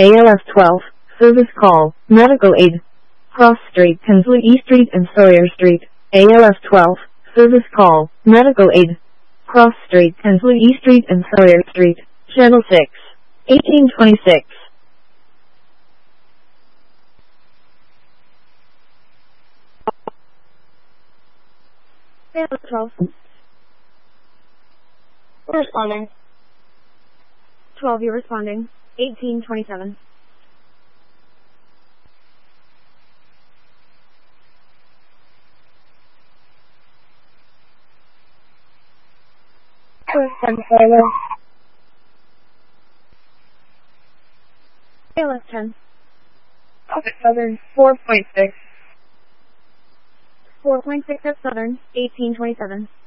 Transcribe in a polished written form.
ALS 12, service call, medical aid. Cross Street, Tinsley E Street and Sawyer Street. ALS 12, service call, medical aid. Cross Street, Tinsley E Street and Sawyer Street. Channel 6, 1826. ALS 12. We're responding. 12, you're responding. 1827. ALS 10. Opposite Southern 4.6. 4.6 at Southern, 1827.